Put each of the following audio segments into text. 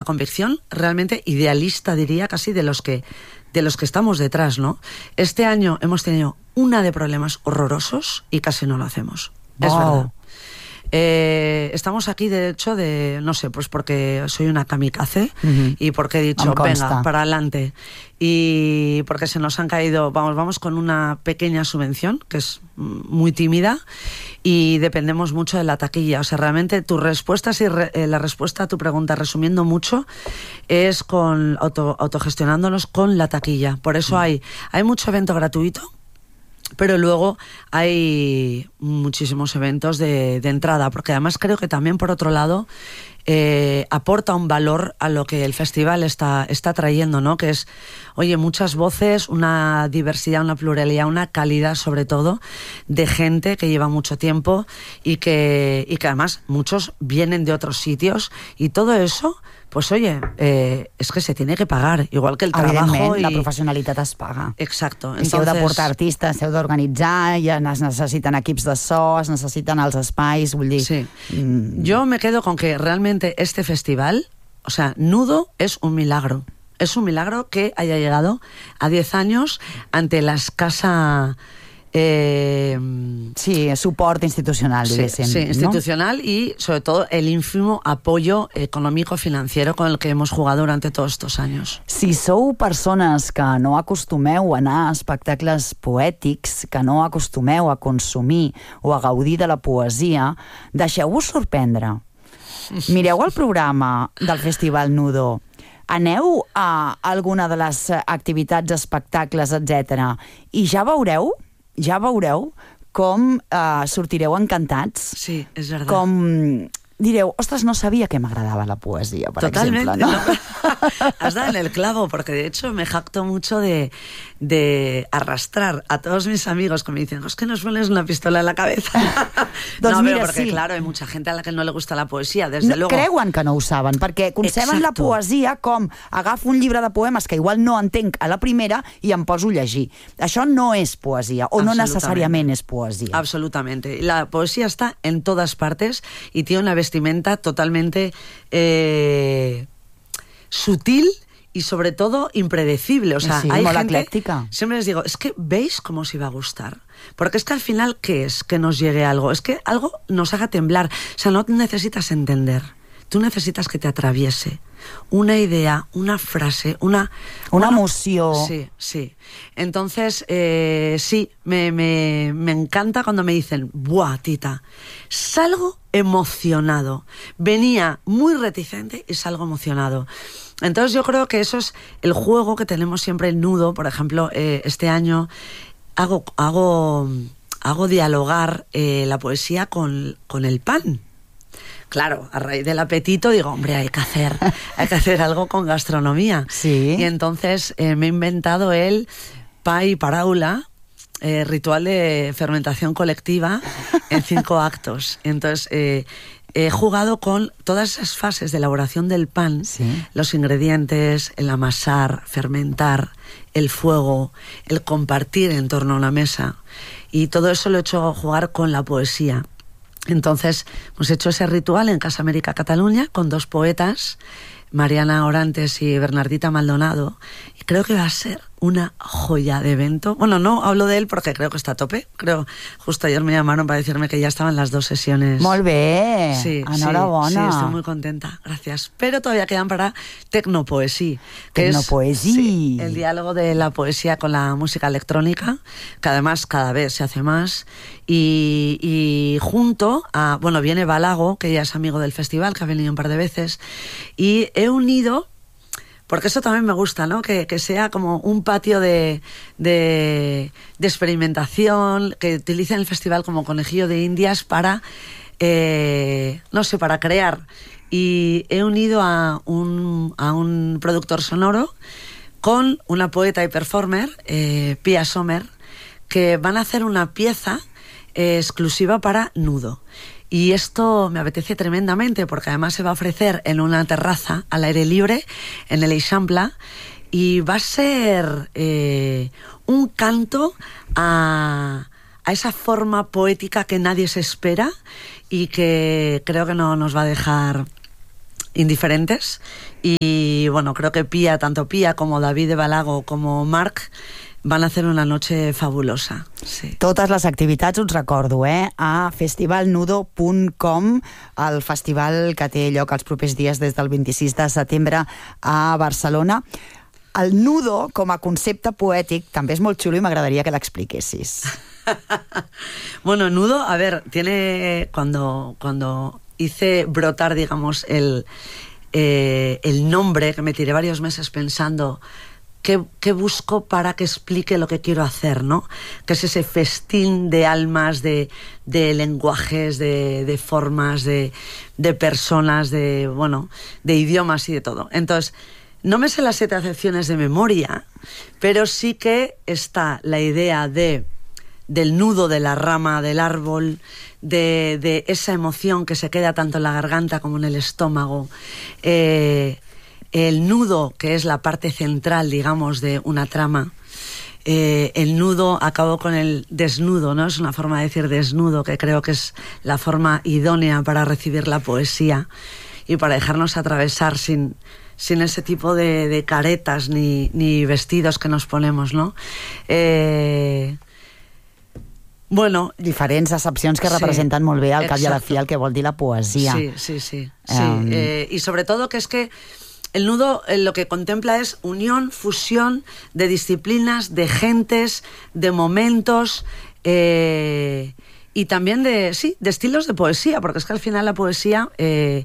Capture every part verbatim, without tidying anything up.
convicción realmente idealista, diría, casi de los que de los que estamos detrás, ¿no? Este año hemos tenido una de problemas horrorosos y casi no lo hacemos. Wow. Es verdad. Eh, estamos aquí, de hecho, de no sé, pues porque soy una kamikaze uh-huh. y porque he dicho, venga, para adelante. Y porque se nos han caído, vamos, vamos con una pequeña subvención, que es muy tímida, y dependemos mucho de la taquilla. O sea, realmente tu respuesta, si re, eh, la respuesta a tu pregunta, resumiendo mucho, es con auto, autogestionándonos con la taquilla. Por eso uh-huh. hay, hay mucho evento gratuito, pero luego hay muchísimos eventos de, de entrada, porque además creo que también, por otro lado, eh, aporta un valor a lo que el festival está, está trayendo, ¿no? Que es, oye, muchas voces, una diversidad, una pluralidad, una calidad, sobre todo, de gente que lleva mucho tiempo y que, y que además muchos vienen de otros sitios, y todo eso, pues oye, eh, és que se tiene que pagar, igual que el trabajo. I... la professionalitat es paga. Exacto. Entonces... Si heu de portar artistes, heu d'organitzar, ja es necessiten equips de so, es necessiten els espais, vull dir... Sí. Mm. Yo me quedo con que realmente este festival, o sea, Nudo es un milagro. Es un milagro que haya llegado a diez años ante la escasa... Eh, sí, suport institucional, sí, sí, institucional, ¿no? Y sobre todo el ínfimo apoyo econòmico-financiero con el que hemos jugado durante todos estos años. Si sou persones que no acostumeu a anar a espectacles poètics, que no acostumeu a consumir o a gaudir de la poesia, deixeu-vos sorprendre. Mireu el programa del Festival Nudo, aneu a alguna de les activitats, espectacles, etcètera, i ja veureu ja veureu com uh, sortireu encantats. Sí, és verdad. Com direu, ostres, no sabia que m'agradava la poesía, por Totalmente, ejemplo, ¿no? ¿no? Has dado en el clavo, porque de hecho me jacto mucho de, de arrastrar a todos mis amigos que me dicen, es que nos pones una pistola en la cabeza. Doncs no, mira, pero porque sí. claro, hay mucha gente a la que no le gusta la poesía, desde no, luego. Creuen que no ho saben, perquè conceben la poesia com agafo un llibre de poemes que igual no entenc a la primera i em poso a llegir. Això no és poesia, o no necessàriament és poesia. Absolutamente. La poesía está en todas partes y tiene una vestimenta totalmente eh, sutil y sobre todo impredecible. O sea, sí, hay gente, ecléctica. Siempre les digo, es que ¿veis cómo os iba a gustar? Porque es que al final, ¿qué es que nos llegue algo? Es que algo nos haga temblar. O sea, no necesitas entender. Tú necesitas que te atraviese una idea, una frase, una... Una bueno, emoción. Sí, sí. Entonces, eh, sí, me, me, me encanta cuando me dicen, ¡buah, tita! Salgo emocionado. Venía muy reticente y salgo emocionado. Entonces yo creo que eso es el juego que tenemos siempre en Nudo. Por ejemplo, eh, este año hago, hago, hago dialogar eh, la poesía con, con el pan. Claro, a raíz del apetito digo, hombre, hay que hacer, hay que hacer algo con gastronomía. Sí. Y entonces eh, me he inventado el pa i paraula, eh, ritual de fermentación colectiva en cinco actos. Entonces eh, he jugado con todas esas fases de elaboración del pan, sí. Los ingredientes, el amasar, fermentar, el fuego, el compartir en torno a una mesa. Y todo eso lo he hecho jugar con la poesía. Entonces hemos hecho ese ritual en Casa América Cataluña con dos poetas, Mariana Orantes y Bernardita Maldonado, y creo que va a ser una joya de evento. Bueno, no hablo de él porque creo que está a tope. Creo, justo ayer me llamaron para decirme que ya estaban las dos sesiones. Molt bé, sí, enhorabona. Sí, sí, estoy muy contenta, gracias. Pero todavía quedan para Tecnopoesía, que Tecnopoesía. es sí, el diálogo de la poesía con la música electrónica, que además cada vez se hace más. Y, y junto a, bueno, viene Balago, que ya es amigo del festival, que ha venido un par de veces, y he unido, porque eso también me gusta, ¿no? Que, que sea como un patio de, de, de experimentación, que utilicen el festival como conejillo de indias para, eh, no sé, para crear. Y he unido a un, a un productor sonoro con una poeta y performer, eh, Pia Sommer, que van a hacer una pieza eh, exclusiva para Nudo. Y esto me apetece tremendamente porque además se va a ofrecer en una terraza al aire libre en el Eixample y va a ser eh, un canto a, a esa forma poética que nadie se espera y que creo que no nos va a dejar indiferentes. Y bueno, creo que Pía, tanto Pía como David de Balago como Marc van a hacer una noche fabulosa. Sí. Totes les activitats, us recordo, eh, a festival nudo punt com, el festival que té lloc els propers dies des del vint-i-sis de setembre a Barcelona. El nudo, com a concepte poètic, també és molt xulo i m'agradaria que l'expliquessis. Bueno, nudo, a ver, tiene... Cuando, cuando hice brotar, digamos, el, eh, el nombre, que me tiré varios meses pensando... ¿Qué, ¿Qué busco para que explique lo que quiero hacer, ¿no? Que es ese festín de almas, de, de lenguajes, de, de formas, de, de personas, de, bueno, de idiomas y de todo. Entonces, no me sé las siete acepciones de memoria, pero sí que está la idea de, del nudo de la rama del árbol, de, de esa emoción que se queda tanto en la garganta como en el estómago, eh... el nudo, que es la parte central, digamos, de una trama. Eh, el nudo, acabo con el desnudo, ¿no? Es una forma de decir desnudo, que creo que es la forma idónea para recibir la poesía y para dejarnos atravesar sin, sin ese tipo de, de caretas ni, ni vestidos que nos ponemos, ¿no? Eh... Bueno, diferents accepcions que sí, representen molt bé al cap i a la fi el que vol dir la poesia. Sí, sí, sí. sí. Um... Eh, y sobre todo que es que el nudo eh, lo que contempla es unión, fusión de disciplinas, de gentes, de momentos eh, y también de, sí, de estilos de poesía, porque es que al final la poesía eh,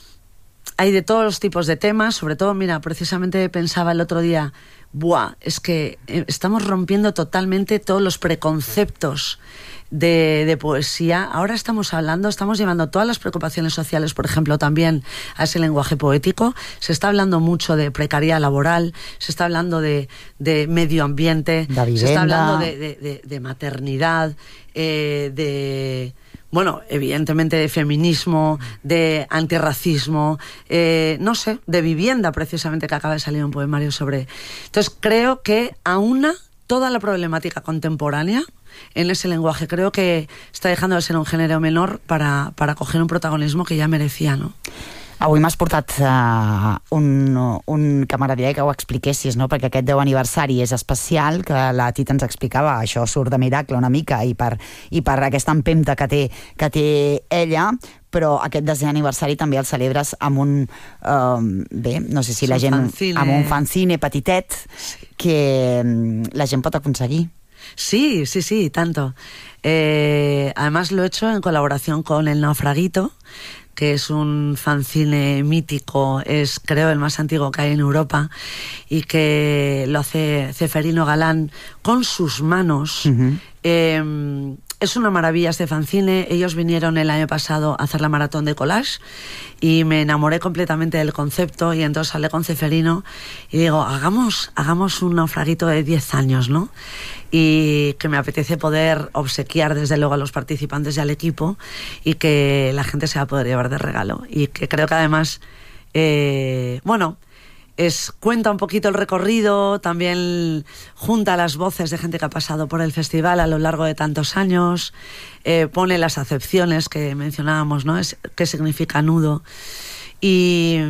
hay de todos los tipos de temas, sobre todo, mira, precisamente pensaba el otro día, buah, es que eh, estamos rompiendo totalmente todos los preconceptos De, de poesía. Ahora estamos hablando, estamos llevando todas las preocupaciones sociales, por ejemplo, también a ese lenguaje poético. Se está hablando mucho de precariedad laboral, se está hablando de, de medio ambiente, se está hablando de, de, de, de maternidad, eh, de... Bueno, evidentemente de feminismo, de antirracismo, eh, no sé, de vivienda, precisamente, que acaba de salir un poemario sobre... Entonces, creo que aúna toda la problemática contemporánea en ese lenguaje. Creo que està dejando de ser un género menor para, para coger un protagonismo que ja merecía, no? Avui m'has portat uh, un, un que m'agradaria que ho expliquessis, no? Perquè aquest deu aniversari és especial, que la Tita ens explicava, això surt de miracle una mica, i per, i per aquesta empenta que té, que té ella, però aquest desè aniversari també el celebres amb un, uh, bé, no sé si la gent... Fanzine. Amb un fanzine petitet que la gent pot aconseguir. Sí, sí, sí, tanto. Eh, además lo he hecho en colaboración con El Naufraguito, que es un fanzine mítico, es creo el más antiguo que hay en Europa, y que lo hace Ceferino Galán con sus manos. Uh-huh. Eh, es una maravilla este fanzine. Ellos vinieron el año pasado a hacer la maratón de collage y me enamoré completamente del concepto, y entonces hablé con Ceferino y digo, hagamos, hagamos un naufraguito de diez años, ¿no? Y que me apetece poder obsequiar desde luego a los participantes y al equipo, y que la gente se va a poder llevar de regalo, y que creo que además eh, bueno, es, cuenta un poquito el recorrido, también junta las voces de gente que ha pasado por el festival a lo largo de tantos años, eh, pone las acepciones que mencionábamos, ¿no? Es, qué significa nudo, y,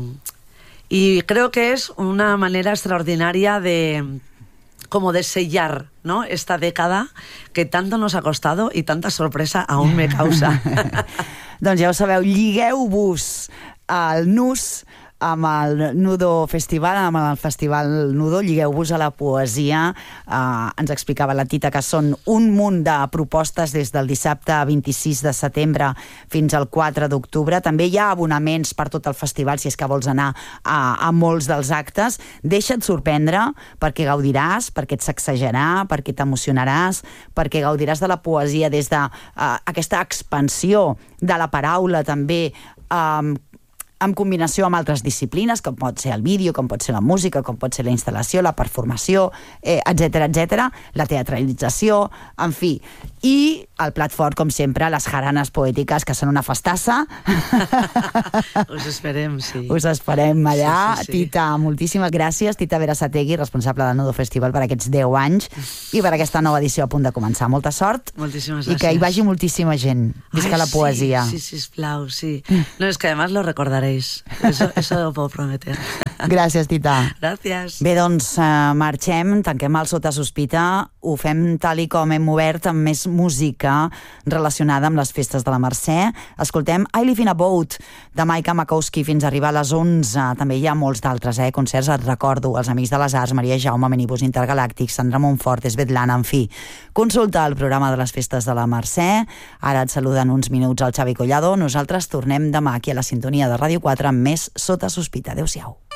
y creo que es una manera extraordinaria de como de sellar, ¿no?, esta década que tanto nos ha costado y tanta sorpresa aún me causa. Doncs ja ho sabeu, lligueu-vos al nus amb el Nudo Festival, amb el Festival Nudo, lligueu-vos a la poesia. Uh, ens explicava la Tita que són un munt de propostes des del dissabte vint-i-sis de setembre fins al quatre d'octubre. També hi ha abonaments per tot el festival si és que vols anar a, a molts dels actes. Deixa't sorprendre, perquè gaudiràs, perquè et sacsejarà, perquè t'emocionaràs, perquè gaudiràs de la poesia des de uh, aquesta expansió de la paraula també, um, en combinació amb altres disciplines, com pot ser el vídeo, com pot ser la música, com pot ser la instal·lació, la performació, eh, etcètera, etcètera, la teatralització, en fi. I el plat fort, com sempre, les jaranes poètiques, que són una festassa. Us esperem, sí. Us esperem allà. Sí, sí, sí. Tita, moltíssimes gràcies. Tita Berasategui, responsable del Nudo Festival per aquests deu anys i per aquesta nova edició a punt de començar. Molta sort. Moltíssimes gràcies. I que hi vagi moltíssima gent. Visca Ai, la poesia. Sí, sí, sisplau, sí. No, és que además lo recordaré paréis. Eso, eso lo puedo prometer. Gràcies, Tita. Gràcies. Bé, doncs uh, marxem, tanquem el Sota Sospita, ho fem tal i com hem obert amb més música relacionada amb les festes de la Mercè. Escoltem I Live in a Boat de Maika Makowski fins a arribar a les onze. També hi ha molts d'altres, eh? Concerts, et recordo, Els Amics de les Arts, Maria Jaume, Menibus Intergalàctics, Sandra Montfort, Svetlana, en fi. Consulta el programa de les festes de la Mercè. Ara et saluden uns minuts al Xavi Collado. Nosaltres tornem demà aquí a la sintonia de Ràdio quatre amb més Sota Sospita. Adéu-siau.